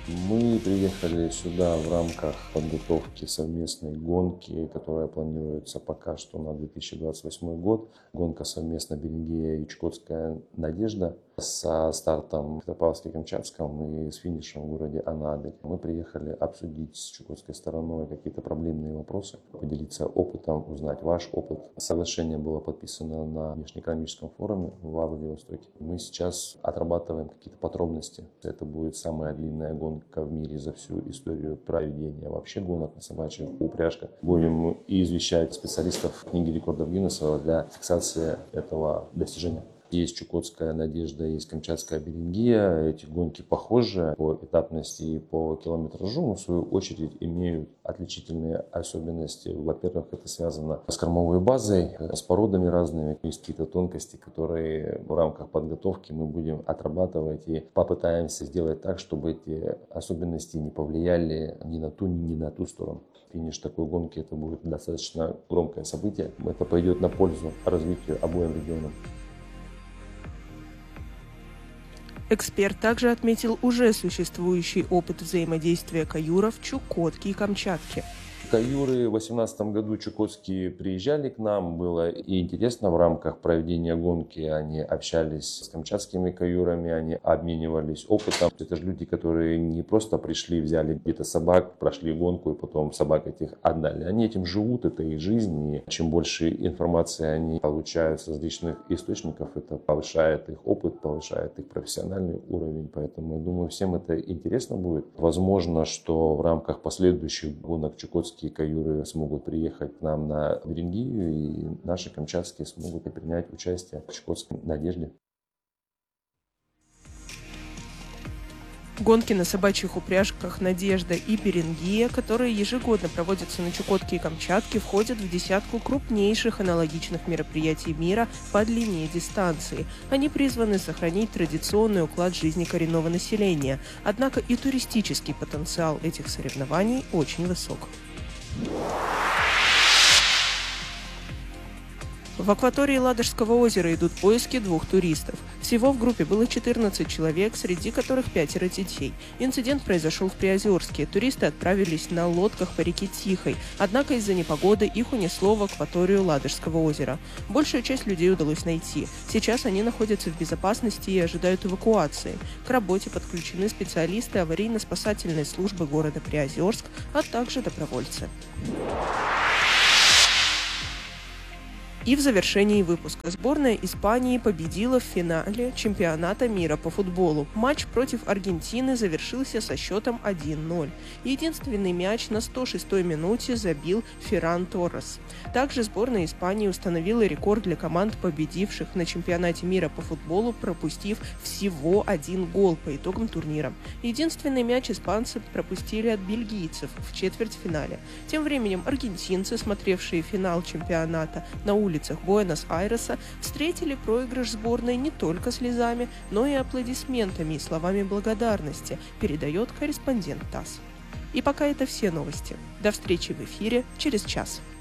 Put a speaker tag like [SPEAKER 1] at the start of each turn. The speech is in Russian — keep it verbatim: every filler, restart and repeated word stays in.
[SPEAKER 1] Мы приехали сюда в рамках подготовки совместной гонки, которая планируется пока что на две тысячи двадцать восьмой год. Гонка совместно Беренгея и Чукотская Надежда со стартом в Петропавловске-Камчатском и с финишем в городе Анадырь. Мы приехали обсудить с чукотской стороной какие-то проблемные вопросы, поделиться опытом, узнать ваш опыт. Соглашение было подписано на внешнеэкономическом форуме в Владивостоке. Мы сейчас отрабатываем какие-то подробности. Это будет самая длинная гонка в мире за всю историю проведения вообще гонок на собачьих упряжках. Будем и извещать специалистов книги рекордов Гиннесса для фиксации этого достижения. Есть Чукотская Надежда, есть Камчатская Беренгея. Эти гонки похожи по этапности и по километражу, но в свою очередь имеют отличительные особенности. Во-первых, это связано с кормовой базой, с породами разными. Есть какие-то тонкости, которые в рамках подготовки мы будем отрабатывать и попытаемся сделать так, чтобы эти особенности не повлияли ни на ту, ни на ту сторону. Финиш такой гонки — это будет достаточно громкое событие. Это пойдет на пользу развитию обоим регионам.
[SPEAKER 2] Эксперт также отметил уже существующий опыт взаимодействия каюров Чукотки и Камчатки.
[SPEAKER 1] Каюры в две тысячи восемнадцатом году чукотские приезжали к нам, было и интересно в рамках проведения гонки. Они общались с камчатскими каюрами, они обменивались опытом. Это же люди, которые не просто пришли, взяли где-то собак, прошли гонку и потом собак этих отдали. Они этим живут, это их жизнь. И чем больше информации они получают с различных источников, это повышает их опыт, повышает их профессиональный уровень. Поэтому, я думаю, всем это интересно будет. Возможно, что в рамках последующих гонок чукотские каюры смогут приехать к нам на Беренгею, и наши камчатские смогут принять участие в Чукотской Надежде.
[SPEAKER 2] Гонки на собачьих упряжках «Надежда» и «Беренгея», которые ежегодно проводятся на Чукотке и Камчатке, входят в десятку крупнейших аналогичных мероприятий мира по длине дистанции. Они призваны сохранить традиционный уклад жизни коренного населения. Однако и туристический потенциал этих соревнований очень высок. В акватории Ладожского озера идут поиски двух туристов. Всего в группе было четырнадцать человек, среди которых пятеро детей. Инцидент произошел в Приозерске. Туристы отправились на лодках по реке Тихой, однако из-за непогоды их унесло в акваторию Ладожского озера. Большую часть людей удалось найти. Сейчас они находятся в безопасности и ожидают эвакуации. К работе подключены специалисты аварийно-спасательной службы города Приозерск, а также добровольцы. И в завершении выпуска сборная Испании победила в финале чемпионата мира по футболу. Матч против Аргентины завершился со счетом один ноль. Единственный мяч на сто шестой минуте забил Ферран Торрес. Также сборная Испании установила рекорд для команд, победивших на чемпионате мира по футболу, пропустив всего один гол по итогам турнира. Единственный мяч испанцы пропустили от бельгийцев в четвертьфинале. Тем временем аргентинцы, смотревшие финал чемпионата на улице Буэнос-Айреса, встретили проигрыш сборной не только слезами, но и аплодисментами и словами благодарности, передает корреспондент ТАСС. И пока это все новости. До встречи в эфире через час.